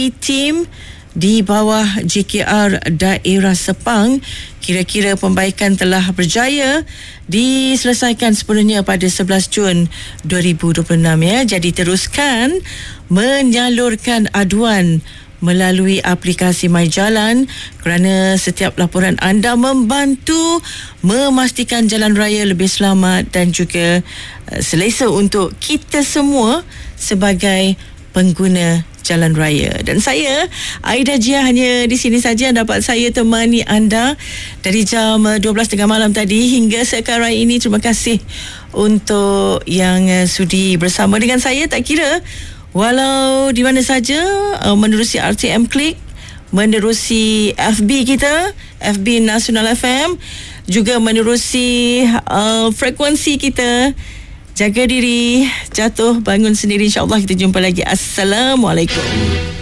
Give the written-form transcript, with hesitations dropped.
tim di bawah JKR Daerah Sepang, kira-kira pembaikan telah berjaya diselesaikan sepenuhnya pada 11 Jun 2026 ya. Jadi teruskan menyalurkan aduan melalui aplikasi MyJalan kerana setiap laporan anda membantu memastikan jalan raya lebih selamat dan juga selesa untuk kita semua sebagai pengguna jalan raya. Dan saya, Aida Jia, hanya di sini saja dapat saya temani anda dari jam 12.30 malam tadi hingga sekarang ini. Terima kasih untuk yang sudi bersama dengan saya. Tak kira walau di mana saja, menerusi RTM Klik, menerusi FB kita, FB Nasional FM, juga menerusi frekuensi kita. Jaga diri, jatuh bangun sendiri. InsyaAllah kita jumpa lagi. Assalamualaikum.